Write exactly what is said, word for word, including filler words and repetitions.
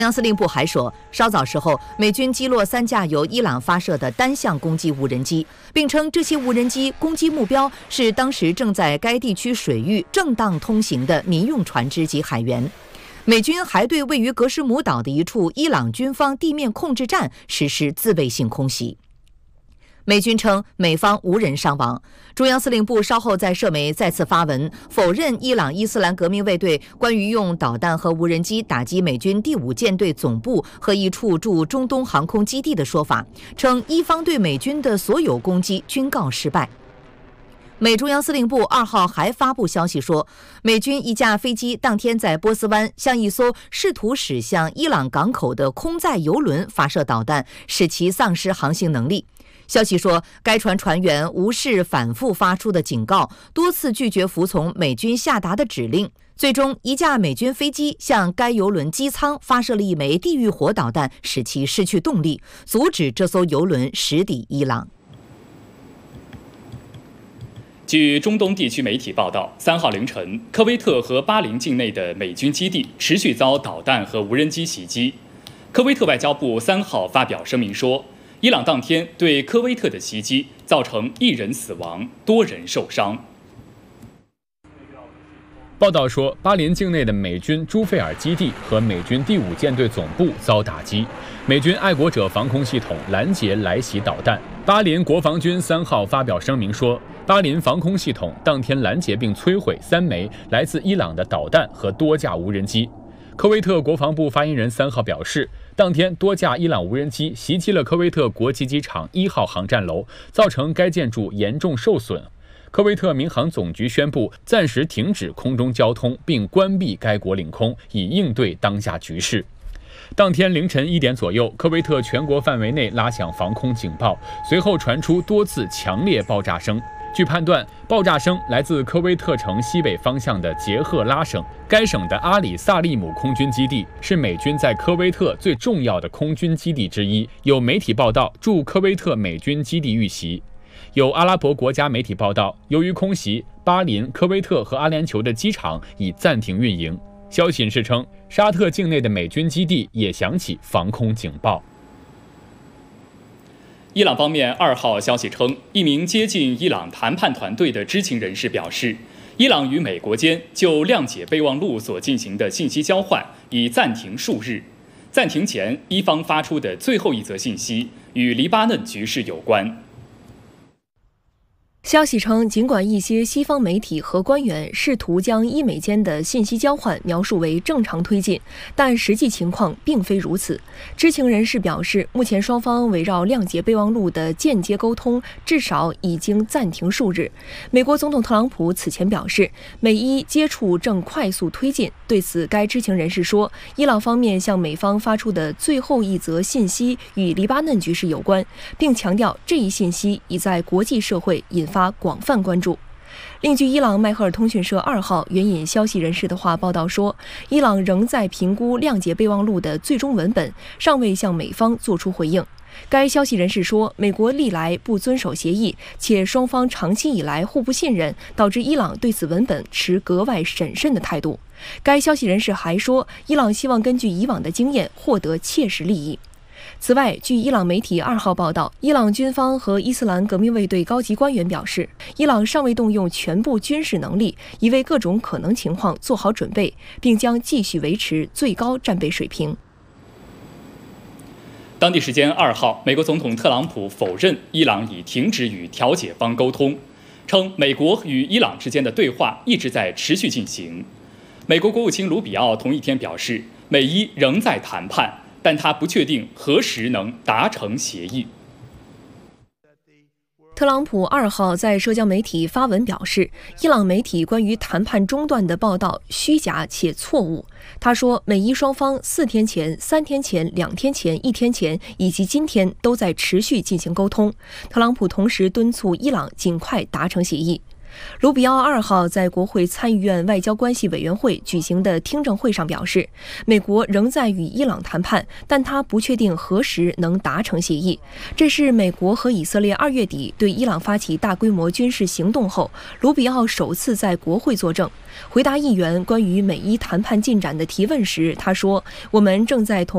央司令部还说，稍早时候，美军击落三架由伊朗发射的单向攻击无人机，并称这些无人机攻击目标是当时正在该地区水域正当通行的民用船只及海员。美军还对位于格什姆岛的一处伊朗军方地面控制站实施自卫性空袭。美军称美方无人伤亡。中央司令部稍后在社媒再次发文否认伊朗伊斯兰革命卫队关于用导弹和无人机打击美军第五舰队总部和一处驻中东航空基地的说法，称伊方对美军的所有攻击均告失败。美中央司令部二号还发布消息说，美军一架飞机当天在波斯湾向一艘试图驶向伊朗港口的空载油轮发射导弹，使其丧失航行能力。消息说，该船船员无视反复发出的警告，多次拒绝服从美军下达的指令。最终，一架美军飞机向该油轮机舱发射了一枚地狱火导弹，使其失去动力，阻止这艘油轮驶抵伊朗。 据中东地区媒体报道，三号凌晨，科威特和巴林境内的美军基地持续遭导弹和无人机袭击。科威特外交部三号发表声明说，伊朗当天对科威特的袭击造成一人死亡，多人受伤。 报道说，巴林境内的美军朱费尔基地和美军第五舰队总部遭打击，美军爱国者防空系统拦截来袭导弹。巴林国防军三号发表声明说，巴林防空系统当天拦截并摧毁三枚来自伊朗的导弹和多架无人机。科威特国防部发言人三号表示，当天多架伊朗无人机袭击了科威特国际机场一号航站楼，造成该建筑严重受损。科威特民航总局宣布暂时停止空中交通，并关闭该国领空，以应对当下局势。当天凌晨一点左右，科威特全国范围内拉响防空警报，随后传出多次强烈爆炸声。据判断，爆炸声来自科威特城西北方向的杰赫拉省。该省的阿里萨利姆空军基地是美军在科威特最重要的空军基地之一。有媒体报道，驻科威特美军基地遇袭。有阿拉伯国家媒体报道，由于空袭，巴林、科威特和阿联酋的机场已暂停运营。消息人士称，沙特境内的美军基地也响起防空警报。 伊朗方面二号消息称，一名接近伊朗谈判团队的知情人士表示，伊朗与美国间就谅解备忘录所进行的信息交换已暂停数日。暂停前，伊方发出的最后一则信息与黎巴嫩局势有关。 消息称，尽管一些西方媒体和官员试图将伊美间的信息交换描述为正常推进，但实际情况并非如此。知情人士表示，目前双方围绕谅解备忘录的间接沟通至少已经暂停数日。美国总统特朗普此前表示，美伊接触正快速推进。对此，该知情人士说，伊朗方面向美方发出的最后一则信息与黎巴嫩局势有关，并强调这一信息已在国际社会引发广泛关注。另据伊朗迈赫尔通讯社二号援引消息人士的话报道说，伊朗仍在评估谅解备忘录的最终文本，尚未向美方作出回应。该消息人士说，美国历来不遵守协议，且双方长期以来互不信任，导致伊朗对此文本持格外审慎的态度。该消息人士还说，伊朗希望根据以往的经验获得切实利益。此外，据伊朗媒体二号报道，伊朗军方和伊斯兰革命卫队高级官员表示，伊朗尚未动用全部军事能力，已为各种可能情况做好准备，并将继续维持最高战备水平。 当地时间二号，美国总统特朗普否认伊朗已停止与调解方沟通，称美国与伊朗之间的对话一直在持续进行。美国国务卿卢比奥同一天表示，美伊仍在谈判，但他不确定何时能达成协议。 特朗普二号在社交媒体发文表示，伊朗媒体关于谈判中断的报道虚假且错误。他说，美伊双方四天前、三天前、两天前、一天前以及今天都在持续进行沟通。特朗普同时敦促伊朗尽快达成协议。卢比奥二号在国会参议院外交关系委员会举行的听证会上表示，美国仍在与伊朗谈判，但他不确定何时能达成协议。这是美国和以色列二月底对伊朗发起大规模军事行动后，卢比奥首次在国会作证。回答议员关于美伊谈判进展的提问时，他说：“我们正在同